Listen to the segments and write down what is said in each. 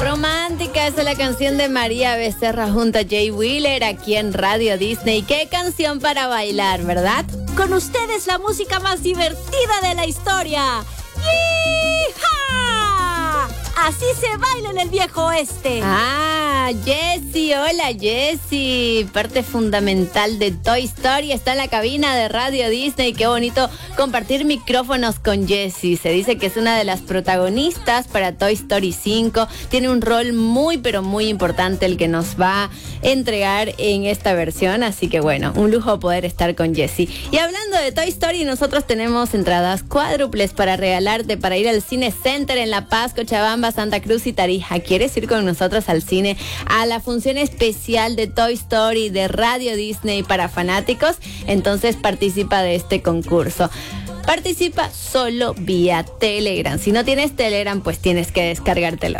Romántica, esa es la canción de María Becerra junto a Jay Wheeler aquí en Radio Disney. Qué canción para bailar, ¿verdad? Con ustedes la música más divertida de la historia. ¡Yee-ha! Así se baila en el viejo oeste. Jessie, hola Jessie, parte fundamental de Toy Story, está en la cabina de Radio Disney. Qué bonito compartir micrófonos con Jessie. Se dice que es una de las protagonistas para Toy Story 5. Tiene un rol muy, pero muy importante el que nos va a entregar en esta versión. Así que bueno, un lujo poder estar con Jessie. Y hablando de Toy Story, nosotros tenemos entradas cuádruples para regalarte para ir al Cine Center en La Paz, Cochabamba, Santa Cruz y Tarija. ¿Quieres ir con nosotros al cine? A la función especial de Toy Story de Radio Disney para fanáticos, entonces participa de este concurso. Participa solo vía Telegram. Si no tienes Telegram, pues tienes que descargártelo.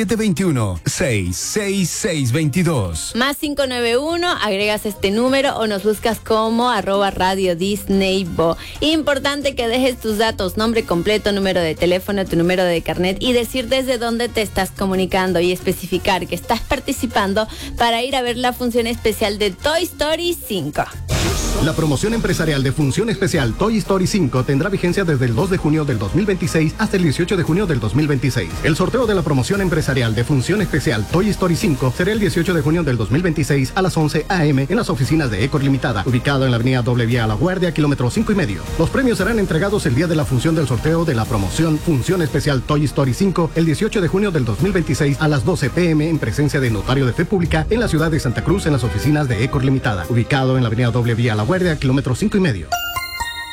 721-666-22. Más 591, agregas este número o nos buscas como @Radio Disneybo. Importante que dejes tus datos, nombre completo, número de teléfono, tu número de carnet y decir desde dónde te estás comunicando y especificar que estás participando para ir a ver la función especial de Toy Story 5. La promoción empresarial de Función Especial Toy Story 5 tendrá vigencia desde el 2 de junio del 2026 hasta el 18 de junio del 2026. El sorteo de la promoción empresarial de Función Especial Toy Story 5 será el 18 de junio del 2026 a las 11 a.m. en las oficinas de Ecor Limitada, ubicado en la avenida Doble Vía La Guardia, kilómetro 5,5. Los premios serán entregados el día de la función del sorteo de la promoción Función Especial Toy Story 5 el 18 de junio del 2026 a las 12 p.m. en presencia de Notario de Fe Pública en la ciudad de Santa Cruz en las oficinas de Ecor Limitada, ubicado en la avenida Doble Vía La Guardia, kilómetro 5,5.